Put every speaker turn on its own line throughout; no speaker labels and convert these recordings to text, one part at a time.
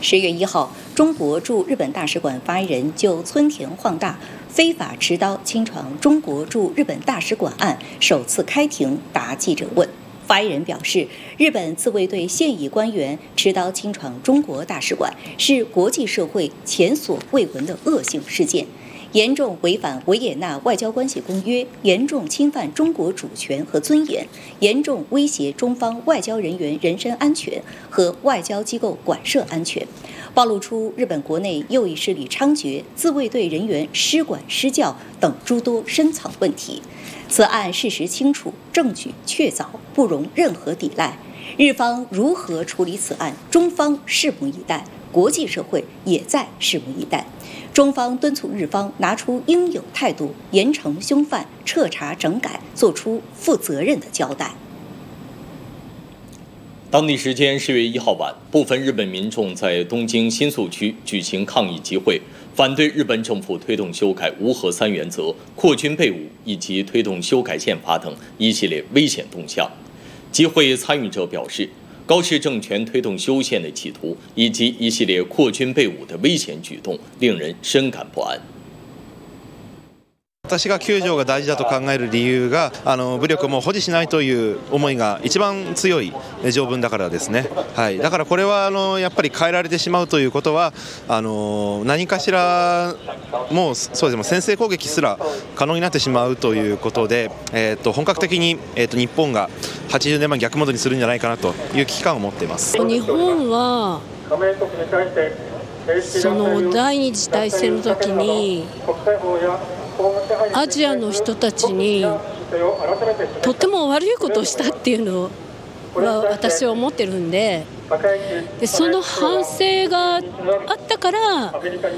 10月1号，中国驻日本大使馆发言人就村田晃大非法持刀侵闯中国驻日本大使馆案首次开庭答记者问。发言人表示，日本自卫队现役官员持刀侵闯中国大使馆是国际社会前所未闻的恶性事件，严重违反维也纳外交关系公约，严重侵犯中国主权和尊严，严重威胁中方外交人员人身安全和外交机构馆舍安全，暴露出日本国内右翼势力猖獗、自卫队人员失管失教等诸多深层问题。此案事实清楚，证据确凿，不容任何抵赖。日方如何处理此案，中方拭目以待，国际社会也在拭目以待。中方敦促日方拿出应有态度，严惩凶犯，彻查整改，做出负责任的交代。
当地时间10月1号晚，部分日本民众在东京新宿区举行抗议集会，反对日本政府推动修改无核三原则、扩军备武以及推动修改宪法等一系列危险动向。集会参与者表示，高市政权推动修宪的企图以及一系列扩军备武的危险举动，令人深感不安。
私が9条が大事だと考える理由が武力をもう保持しないという思いが一番強い条文だからですね、はい、だからこれはやっぱり変えられてしまうということは何かしらもうそうですね先制攻撃すら可能になってしまうということで、本格的に、日本が80年前逆戻りするんじゃないかなという危機感を持っています。
日本はその第二次大戦の時にアジアの人たちにとても悪いことをしたっていうのは私は思ってるんで、その反省があったから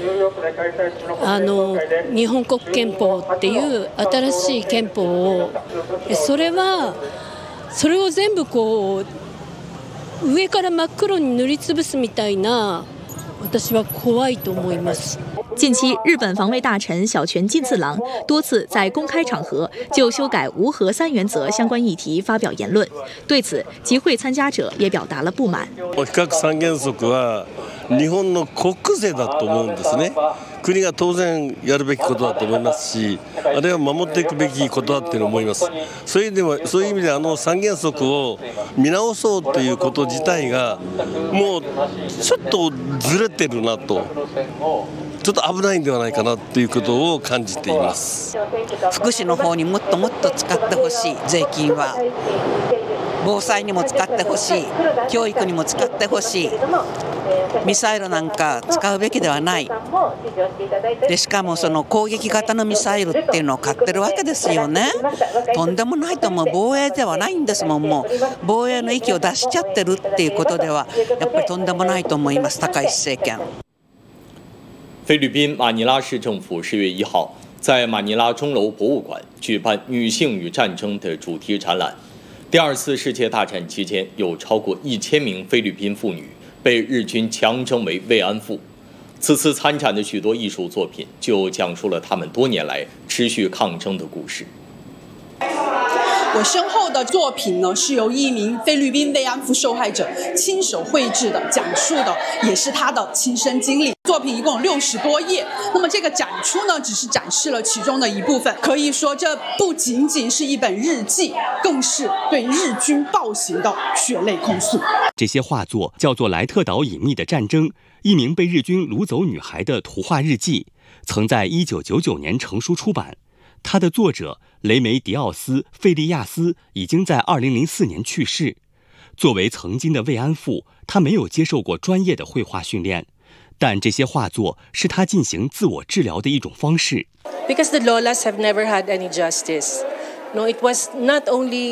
日本国憲法っていう新しい憲法をそれを全部こう上から真っ黒に塗りつぶすみたいな私は怖いと思います。
近期，日本防卫大臣小泉进次郎多次在公開場合就修改无核三原则相关议题发表言论。对此，集会参加者也表达了不满。
非核三原則は日本の国是だと思うんですね。国が当然やるべきことだと思いますし、あれは守っていくべきことだと思います。そういう意味で三原則を見直そうということ自体がもうちょっとずれてるなと。ちょっと危ないんではないかなということを感じています。
福祉の方にもっともっと使ってほしい。税金は防災にも使ってほしい、教育にも使ってほしい。ミサイルなんか使うべきではない。でしかもその攻撃型のミサイルっていうのを買ってるわけですよね。とんでもないと思う。防衛ではないんですもん。もう防衛の域を出しちゃってるっていうことではやっぱりとんでもないと思います。高市政権。
菲律宾马尼拉市政府10月1号在马尼拉钟楼博物馆举办女性与战争的主题展览。第二次世界大战期间，有超过1000名菲律宾妇女被日军强征为慰安妇。此次参展的许多艺术作品就讲述了他们多年来持续抗争的故事。
我身后的作品呢，是由一名菲律宾慰安妇受害者亲手绘制的，讲述的也是他的亲身经历。作品一共有60多页，那么这个展出呢，只是展示了其中的一部分。可以说，这不仅仅是一本日记，更是对日军暴行的血泪控诉。
这些画作叫做《莱特岛隐秘的战争》，一名被日军掳走女孩的图画日记，曾在1999年成书出版。它的作者雷梅迪奥斯·费利亚斯已经在2004年去世。作为曾经的慰安妇，她没有接受过专业的绘画训练，但这些画作是她进行自我治疗的一种方式。
Because the Lolas have never had any justice. No, it was not only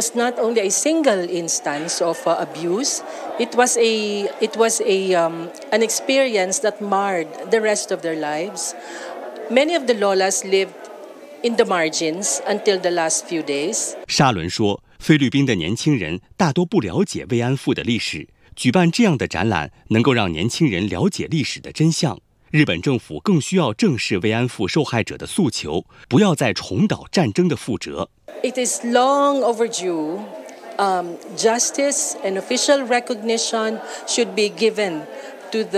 a single instance of abuse. It was an experience that marred the rest of their lives. Many of the Lolas lived in the margins until the last few days.
沙伦说，菲律宾的年轻人大多不了解慰安妇的历史，举办这样的展览能够让年轻人了解历史的真相。日本政府更需要正视慰安妇受害者的诉求，不要再重蹈战争的覆辙。
It is long overdue. Justice and official recognition should be given to the